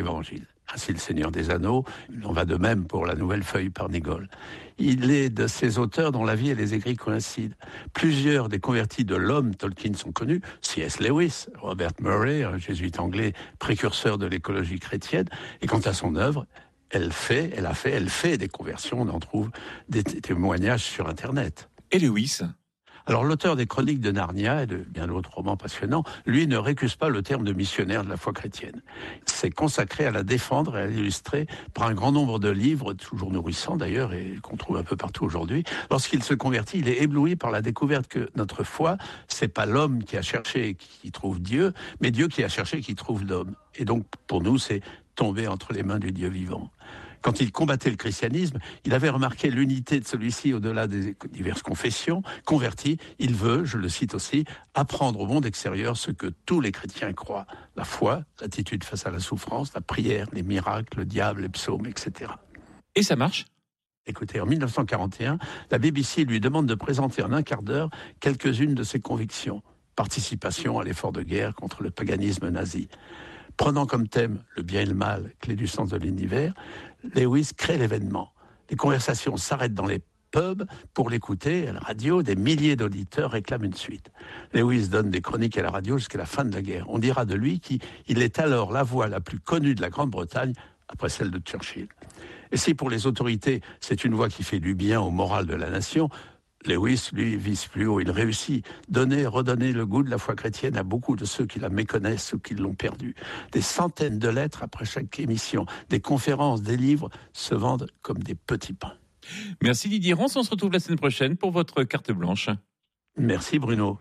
évangiles. Ainsi le Seigneur des Anneaux, il en va de même pour la Nouvelle Feuille par Nigol. Il est de ces auteurs dont la vie et les écrits coïncident. Plusieurs des convertis de l'homme Tolkien sont connus, C.S. Lewis, Robert Murray, un jésuite anglais précurseur de l'écologie chrétienne, et quant à son œuvre, elle fait des conversions, on en trouve des témoignages sur Internet. Et Lewis ? Alors l'auteur des Chroniques de Narnia et de bien d'autres romans passionnants, lui ne récuse pas le terme de missionnaire de la foi chrétienne. Il s'est consacré à la défendre et à l'illustrer par un grand nombre de livres, toujours nourrissants d'ailleurs et qu'on trouve un peu partout aujourd'hui. Lorsqu'il se convertit, il est ébloui par la découverte que notre foi, c'est pas l'homme qui a cherché et qui trouve Dieu, mais Dieu qui a cherché et qui trouve l'homme. Et donc pour nous, c'est tomber entre les mains du Dieu vivant. Quand il combattait le christianisme, il avait remarqué l'unité de celui-ci au-delà des diverses confessions. Converti, il veut, je le cite aussi, apprendre au monde extérieur ce que tous les chrétiens croient. La foi, l'attitude face à la souffrance, la prière, les miracles, le diable, les psaumes, etc. Et ça marche ? Écoutez, en 1941, la BBC lui demande de présenter en un quart d'heure quelques-unes de ses convictions. Participation à l'effort de guerre contre le paganisme nazi. Prenant comme thème le bien et le mal, clé du sens de l'univers, Lewis crée l'événement. Les conversations s'arrêtent dans les pubs pour l'écouter. À la radio, des milliers d'auditeurs réclament une suite. Lewis donne des chroniques à la radio jusqu'à la fin de la guerre. On dira de lui qu'il est alors la voix la plus connue de la Grande-Bretagne, après celle de Churchill. Et si pour les autorités, c'est une voix qui fait du bien au moral de la nation, Lewis, lui, vise plus haut. Il réussit. Redonner le goût de la foi chrétienne à beaucoup de ceux qui la méconnaissent ou qui l'ont perdue. Des centaines de lettres après chaque émission, des conférences, des livres se vendent comme des petits pains. Merci Didier Rance, on se retrouve la semaine prochaine pour votre carte blanche. Merci Bruno.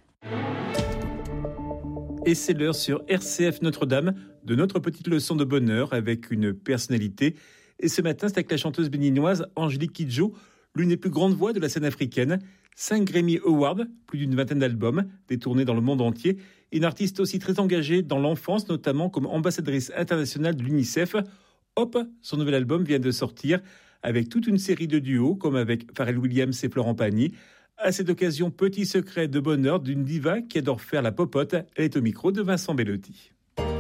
Et c'est l'heure sur RCF Notre-Dame de notre petite leçon de bonheur avec une personnalité. Et ce matin, c'est avec la chanteuse béninoise Angélique Kidjo, l'une des plus grandes voix de la scène africaine, 5 Grammy Awards, plus d'une vingtaine d'albums, des tournées dans le monde entier, et une artiste aussi très engagée dans l'enfance, notamment comme ambassadrice internationale de l'UNICEF. Hop, son nouvel album vient de sortir avec toute une série de duos, comme avec Pharrell Williams et Florent Pagny. À cette occasion, petit secret de bonheur d'une diva qui adore faire la popote. Elle est au micro de Vincent Bellotti.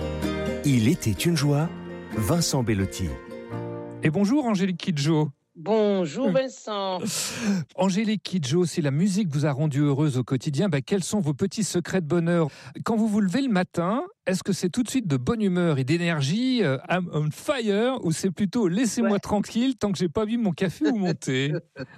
Il était une joie, Vincent Bellotti. Et bonjour Angélique Kidjo. Bonjour Vincent. Angélique Kidjo, si la musique vous a rendu heureuse au quotidien, quels sont vos petits secrets de bonheur ? Quand vous vous levez le matin, est-ce que c'est tout de suite de bonne humeur et d'énergie, I'm on fire, ou c'est plutôt laissez-moi tranquille tant que j'ai pas bu mon café ou mon thé ?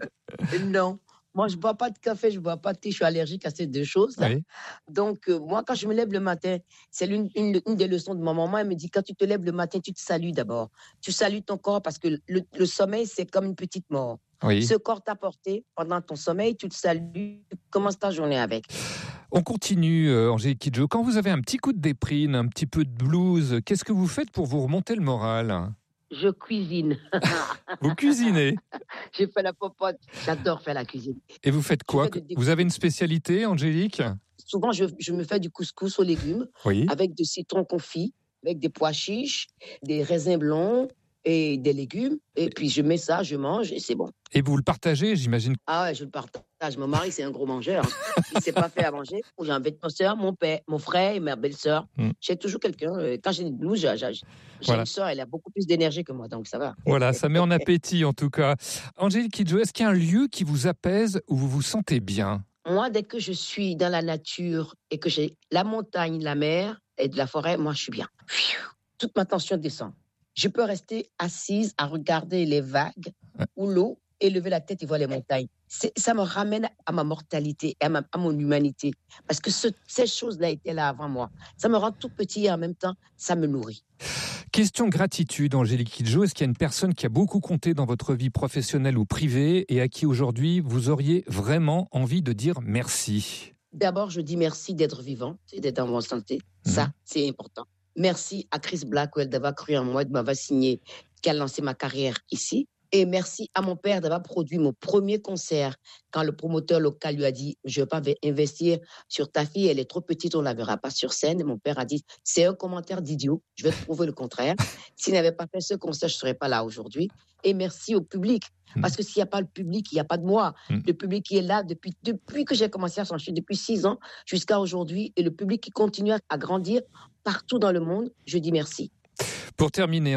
Non. Moi, je ne bois pas de café, je ne bois pas de thé, je suis allergique à ces deux choses. Oui. Donc, moi, quand je me lève le matin, c'est une des leçons de ma maman. Elle me dit, quand tu te lèves le matin, tu te salues d'abord. Tu salues ton corps parce que le sommeil, c'est comme une petite mort. Oui. Ce corps t'a porté pendant ton sommeil, tu te salues, tu commences ta journée avec. On continue, Angélique Kidjo. Quand vous avez un petit coup de déprime, un petit peu de blues, qu'est-ce que vous faites pour vous remonter le moral ? Je cuisine. Vous cuisinez ? J'ai fait la popote. J'adore faire la cuisine. Et vous faites quoi ? Vous avez une spécialité, Angélique ? Souvent, je me fais du couscous aux légumes, avec du citron confit, avec des pois chiches, des raisins blonds et des légumes. Et puis, je mets ça, je mange et c'est bon. Et vous le partagez, j'imagine ? Ah ouais, je le partage. Mon mari, c'est un gros mangeur. Il ne s'est pas fait à manger. J'invite ma soeur, mon père, mon frère et ma belle-sœur. J'ai toujours quelqu'un. Quand j'ai une blouse, j'ai une soeur, elle a beaucoup plus d'énergie que moi, donc ça va. Voilà, ça met en appétit en tout cas. Angélique Kidjo, est-ce qu'il y a un lieu qui vous apaise, où vous vous sentez bien ? Moi, dès que je suis dans la nature et que j'ai la montagne, la mer et de la forêt, moi, je suis bien. Toute ma tension descend. Je peux rester assise à regarder les vagues ou l'eau et lever la tête et voir les montagnes. Ça me ramène à ma mortalité, à mon humanité. Parce que ces choses-là étaient là avant moi. Ça me rend tout petit et en même temps, ça me nourrit. Question gratitude, Angélique Kidjo. Est-ce qu'il y a une personne qui a beaucoup compté dans votre vie professionnelle ou privée et à qui aujourd'hui vous auriez vraiment envie de dire merci ? D'abord, je dis merci d'être vivant et d'être en bonne santé. Ça, c'est important. Merci à Chris Blackwell d'avoir cru en moi, de m'avoir signé, qui a lancé ma carrière ici. Et merci à mon père d'avoir produit mon premier concert quand le promoteur local lui a dit « Je ne vais pas investir sur ta fille, elle est trop petite, on ne la verra pas sur scène. » Et mon père a dit « C'est un commentaire d'idiot, je vais te prouver le contraire. S'il n'avait pas fait ce concert, je ne serais pas là aujourd'hui. » Et merci au public, parce que s'il n'y a pas le public, il n'y a pas de moi. Le public qui est là depuis que j'ai commencé à chanter, depuis 6 ans jusqu'à aujourd'hui, et le public qui continue à grandir partout dans le monde, je dis merci. Pour terminer,